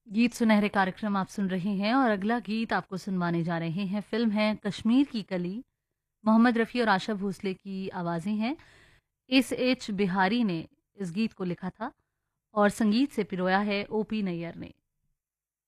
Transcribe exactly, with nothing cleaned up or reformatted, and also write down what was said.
गीत सुनहरे कार्यक्रम आप सुन रहे हैं और अगला गीत आपको सुनवाने जा रहे हैं। फ़िल्म है कश्मीर की कली। मोहम्मद रफ़ी और आशा भोसले की आवाज़ें हैं। एस एच बिहारी ने इस गीत को लिखा था और संगीत से पिरोया है ओ पी नैयर ने।